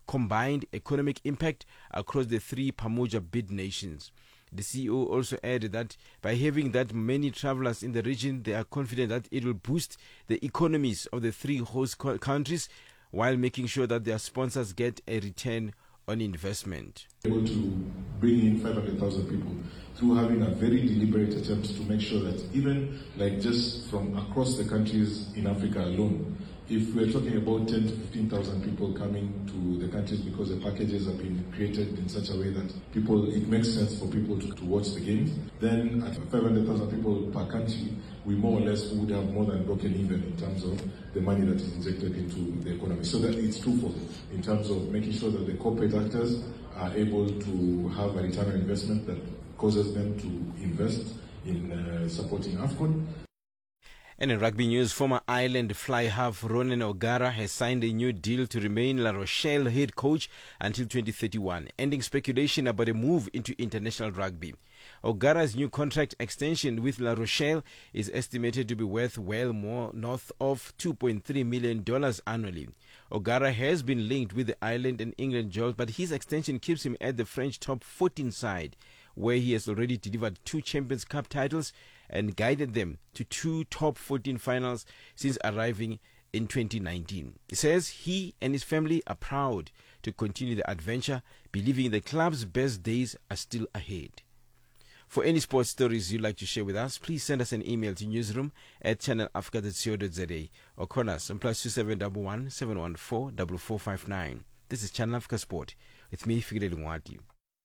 combined economic impact across the three Pamoja bid nations. The CEO also added that by having that many travelers in the region, they are confident that it will boost the economies of the three host countries while making sure that their sponsors get a return on investment. Able to bring in 500,000 people through having a very deliberate attempt to make sure that even like just from across the countries in Africa alone, if we're talking about 10 to 15,000 people coming to the countries because the packages have been created in such a way that it makes sense for people to watch the games, then at 500,000 people per country, we more or less would have more than broken even in terms of the money that is injected into the economy. So that it's twofold in terms of making sure that the corporate actors are able to have a return on investment that causes them to invest in supporting AFCON. And in rugby news, former Ireland fly half Ronan O'Gara has signed a new deal to remain La Rochelle head coach until 2031, ending speculation about a move into international rugby. O'Gara's new contract extension with La Rochelle is estimated to be worth well more north of $2.3 million annually. O'Gara has been linked with the Ireland and England jobs, but his extension keeps him at the French top 14 side, where he has already delivered 2 Champions Cup titles and guided them to 2 top 14 finals since arriving in 2019. He says he and his family are proud to continue the adventure, believing the club's best days are still ahead. For any sports stories you'd like to share with us, please send us an email to newsroom@channelafrica.co.za or call us on +2711 714 4459. This is Channel Africa Sport with me, Fikile Lungwati.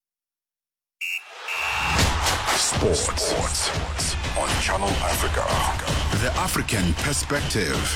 Sports on Channel Africa. The African perspective.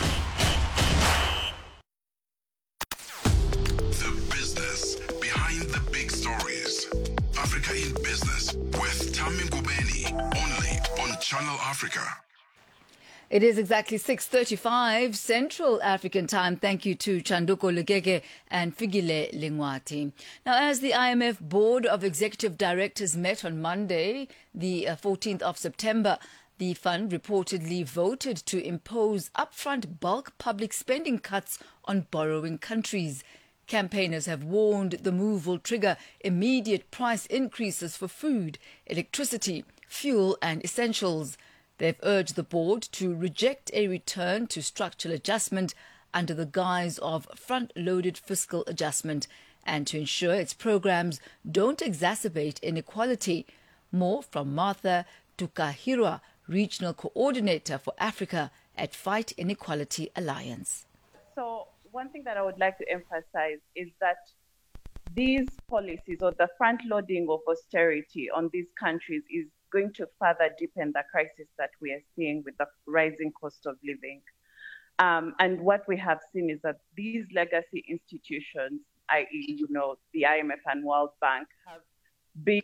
The business behind the big stories. Africa in Business with Tami Ngubeni, only on Channel Africa. It is exactly 6:35 Central African Time. Thank you to Chanduko Lugege and Figile Lingwati. Now, as the IMF Board of Executive Directors met on Monday, the 14th of September, the fund reportedly voted to impose upfront bulk public spending cuts on borrowing countries. Campaigners have warned the move will trigger immediate price increases for food, electricity, fuel and essentials. They've urged the board to reject a return to structural adjustment under the guise of front-loaded fiscal adjustment and to ensure its programs don't exacerbate inequality. More from Martha Tukahirwa, Regional Coordinator for Africa at Fight Inequality Alliance. So one thing that I would like to emphasize is that these policies or the front-loading of austerity on these countries is going to further deepen the crisis that we are seeing with the rising cost of living. And what we have seen is that these legacy institutions, i.e., the IMF and World Bank, have been,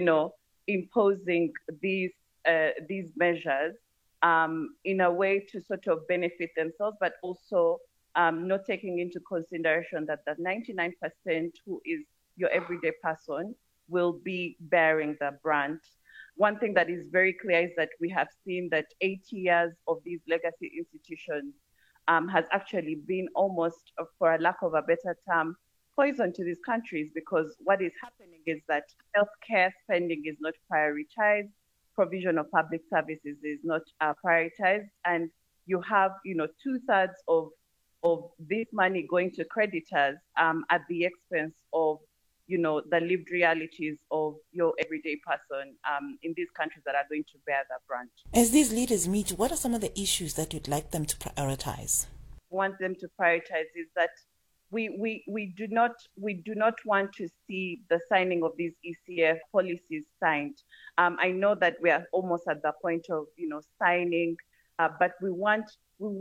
imposing these measures in a way to sort of benefit themselves, but also not taking into consideration that the 99% who is your everyday person will be bearing the brunt. One thing that is very clear is that we have seen that 8 years of these legacy institutions has actually been almost, for a lack of a better term, poison to these countries, because what is happening is that healthcare spending is not prioritized, provision of public services is not prioritized, and you have, 2/3 of this money going to creditors at the expense of the lived realities of your everyday person in these countries that are going to bear the brunt. As these leaders meet, what are some of the issues that you'd like them to prioritize? Want them to prioritize is that we do not want to see the signing of these ECF policies signed. I know that we are almost at the point of signing, but we want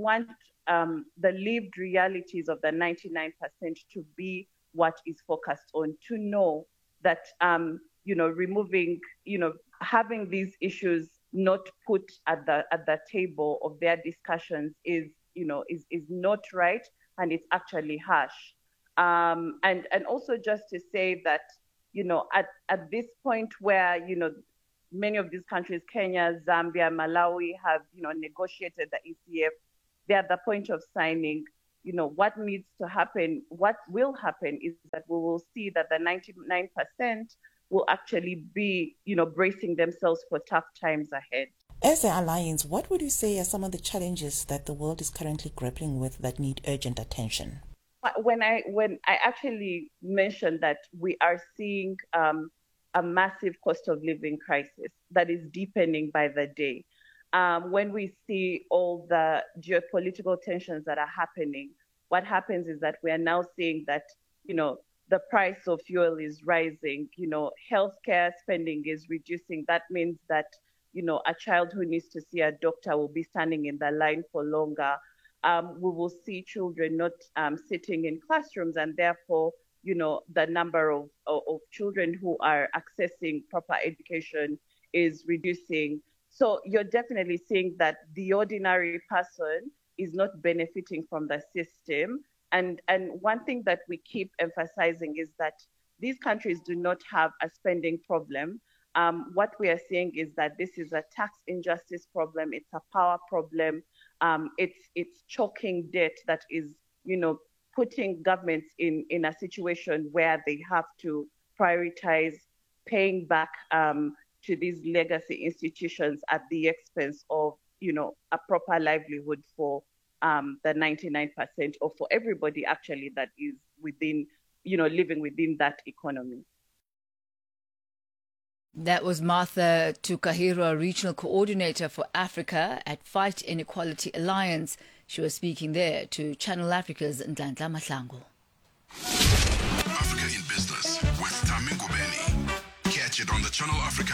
the lived realities of the 99% to be what is focused on, to know that removing, having these issues not put at the table of their discussions is not right, and it's actually harsh. And also just to say that at this point where many of these countries, Kenya, Zambia, Malawi, have negotiated the ECF, they're at the point of signing. what needs to happen, what will happen is that we will see that the 99% will actually be, bracing themselves for tough times ahead. As an alliance, what would you say are some of the challenges that the world is currently grappling with that need urgent attention? When I actually mentioned that we are seeing a massive cost of living crisis that is deepening by the day, when we see all the geopolitical tensions that are happening, what happens is that we are now seeing that, the price of fuel is rising, healthcare spending is reducing. That means that, a child who needs to see a doctor will be standing in the line for longer. We will see children not sitting in classrooms, and therefore, the number of children who are accessing proper education is reducing. So you're definitely seeing that the ordinary person is not benefiting from the system. And one thing that we keep emphasizing is that these countries do not have a spending problem. What we are seeing is that this is a tax injustice problem. It's a power problem. It's choking debt that is, putting governments in a situation where they have to prioritize paying back to these legacy institutions at the expense of, a proper livelihood for the 99% or for everybody actually that is within, living within that economy. That was Martha Tukahiro, Regional Coordinator for Africa at Fight Inequality Alliance. She was speaking there to Channel Africa's Ndlandla Mahlangu. Africa in Business with Tami Ngubeni. Catch it on the Channel Africa